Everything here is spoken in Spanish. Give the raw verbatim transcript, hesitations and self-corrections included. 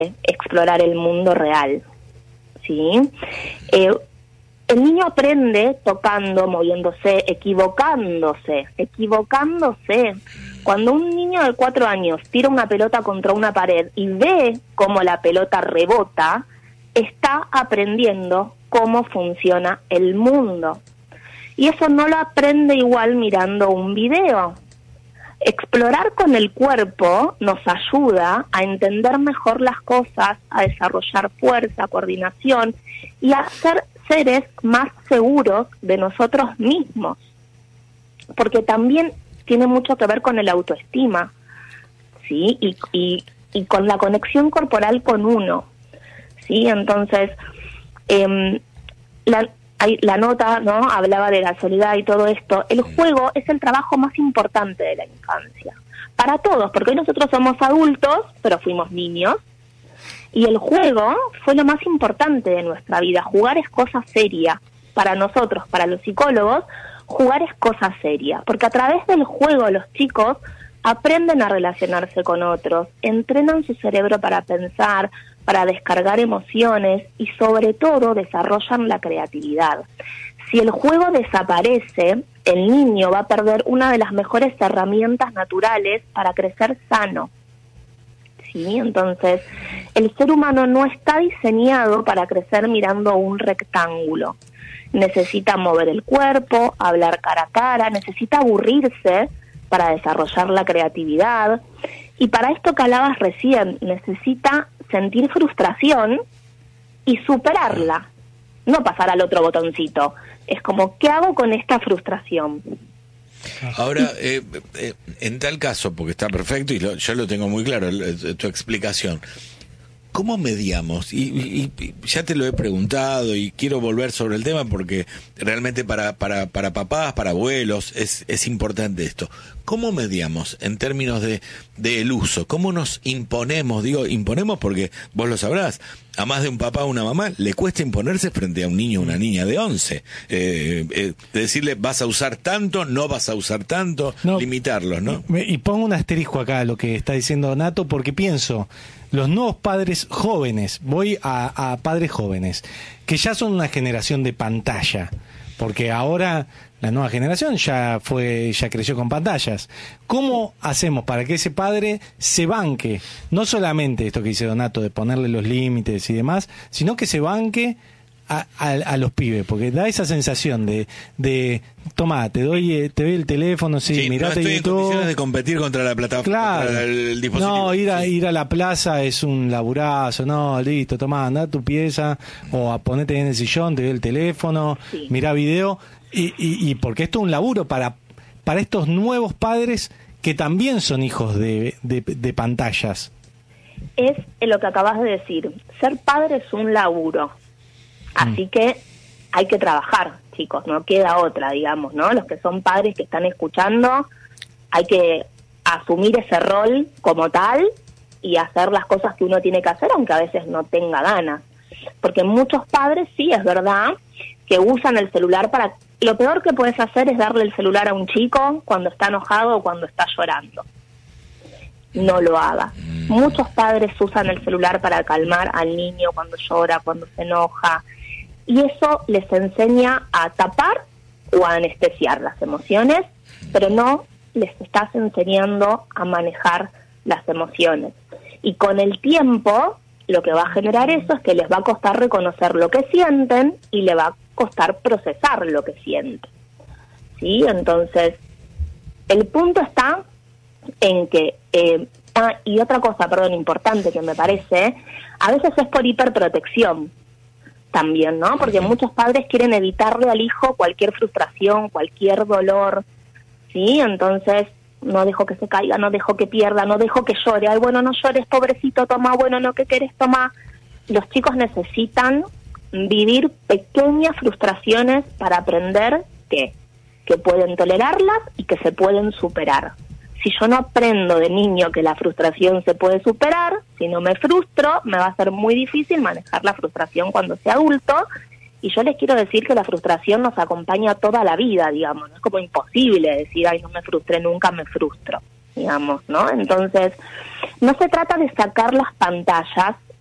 explorar el mundo real, ¿sí? Eh, el niño aprende tocando, moviéndose, equivocándose, equivocándose. Cuando un niño de cuatro años tira una pelota contra una pared y ve cómo la pelota rebota, está aprendiendo cómo funciona el mundo. Y eso no lo aprende igual mirando un video. Explorar con el cuerpo nos ayuda a entender mejor las cosas, a desarrollar fuerza, coordinación y a ser seres más seguros de nosotros mismos. Porque también tiene mucho que ver con el autoestima, ¿sí? Y, y, y con la conexión corporal con uno, ¿sí? Entonces, eh, la... la nota, ¿no?, hablaba de la soledad y todo esto. El juego es el trabajo más importante de la infancia. Para todos, porque hoy nosotros somos adultos, pero fuimos niños. Y el juego fue lo más importante de nuestra vida. Jugar es cosa seria. Para nosotros, para los psicólogos, jugar es cosa seria. Porque a través del juego los chicos aprenden a relacionarse con otros, entrenan su cerebro para pensar, para descargar emociones y sobre todo desarrollan la creatividad. Si el juego desaparece, el niño va a perder una de las mejores herramientas naturales para crecer sano. ¿Sí? Entonces, el ser humano no está diseñado para crecer mirando un rectángulo. Necesita mover el cuerpo, hablar cara a cara, necesita aburrirse para desarrollar la creatividad. Y para esto que hablabas recién, necesita sentir frustración y superarla, no pasar al otro botoncito. Es como, ¿qué hago con esta frustración? Ahora, eh, eh, en tal caso, porque está perfecto y lo, yo lo tengo muy claro, tu explicación, ¿cómo mediamos? Y, y, y ya te lo he preguntado y quiero volver sobre el tema porque realmente para para para papás, para abuelos es es importante esto. ¿Cómo mediamos en términos de de el uso? ¿Cómo nos imponemos? Digo, imponemos porque vos lo sabrás, a más de un papá o una mamá le cuesta imponerse frente a un niño o una niña de once. Eh, eh, decirle, vas a usar tanto, no vas a usar tanto, no, limitarlos, ¿no? Y pongo un asterisco acá a lo que está diciendo Nato porque pienso, los nuevos padres jóvenes, voy a, a padres jóvenes, que ya son una generación de pantalla, porque ahora la nueva generación ya fue, ya creció con pantallas. ¿Cómo hacemos para que ese padre se banque? No solamente esto que dice Donato de ponerle los límites y demás, sino que se banque a, a, a los pibes, porque da esa sensación de, de toma, te doy, te doy el teléfono, sí, sí mirate no estoy YouTube. en condiciones de competir contra la plataforma, claro. contra el dispositivo. No, ir a, sí. ir a la plaza es un laburazo, no, listo, toma, anda a tu pieza, o a ponete en el sillón, te doy el teléfono, sí. Mirá video, y, y, y porque esto es un laburo para, para estos nuevos padres que también son hijos de, de, de pantallas. Es lo que acabas de decir, ser padre es un laburo. Así que hay que trabajar, chicos, no queda otra, digamos, ¿no? Los que son padres que están escuchando, hay que asumir ese rol como tal y hacer las cosas que uno tiene que hacer, aunque a veces no tenga ganas. Porque muchos padres, sí, es verdad, que usan el celular para... Lo peor que puedes hacer es darle el celular a un chico cuando está enojado o cuando está llorando. No lo haga. Muchos padres usan el celular para calmar al niño cuando llora, cuando se enoja, y eso les enseña a tapar o a anestesiar las emociones, pero no les estás enseñando a manejar las emociones. Y con el tiempo, lo que va a generar eso es que les va a costar reconocer lo que sienten y le va a costar procesar lo que sienten. ¿Sí? Entonces, el punto está en que... Eh, ah, y otra cosa, perdón, importante que me parece, a veces es por hiperprotección también, ¿no? Porque muchos padres quieren evitarle al hijo cualquier frustración, cualquier dolor, ¿sí? Entonces, no dejo que se caiga, no dejo que pierda, no dejo que llore. Ay, bueno, no llores, pobrecito, toma, bueno, no, ¿qué querés? Toma. Los chicos necesitan vivir pequeñas frustraciones para aprender que, que pueden tolerarlas y que se pueden superar. Si yo no aprendo de niño que la frustración se puede superar, si no me frustro, me va a ser muy difícil manejar la frustración cuando sea adulto. Y yo les quiero decir que la frustración nos acompaña toda la vida, digamos. No es como imposible decir, ay, no me frustré nunca, me frustro, digamos, ¿no? Entonces, no se trata de sacar las pantallas